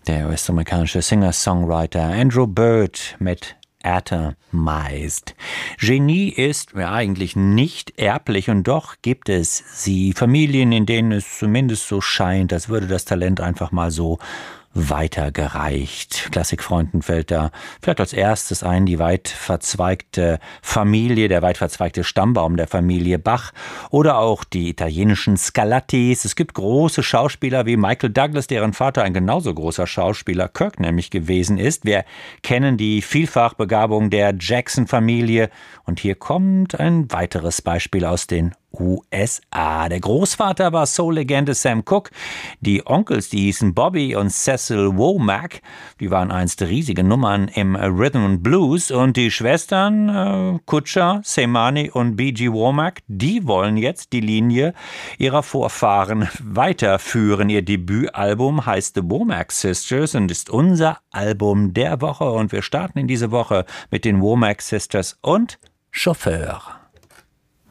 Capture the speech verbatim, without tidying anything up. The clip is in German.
Der US-amerikanische Singer-Songwriter Andrew Bird mit Atomized. Genie ist ja eigentlich nicht erblich und doch gibt es sie. Familien, in denen es zumindest so scheint, als würde das Talent einfach mal so weitergereicht. Klassikfreunden fällt da vielleicht als erstes ein die weit verzweigte Familie, der weit verzweigte Stammbaum der Familie Bach oder auch die italienischen Scarlattis. Es gibt große Schauspieler wie Michael Douglas, deren Vater ein genauso großer Schauspieler, Kirk nämlich, gewesen ist. Wir kennen die Vielfachbegabung der Jackson-Familie und hier kommt ein weiteres Beispiel aus den U S A. Der Großvater war Soul-Legende Sam Cooke. Die Onkels, die hießen Bobby und Cecil Womack. Die waren einst riesige Nummern im Rhythm and Blues. Und die Schwestern äh, Kutscher, Seymani und B G Womack, die wollen jetzt die Linie ihrer Vorfahren weiterführen. Ihr Debütalbum heißt The Womack Sisters und ist unser Album der Woche. Und wir starten in diese Woche mit den Womack Sisters und Chauffeur.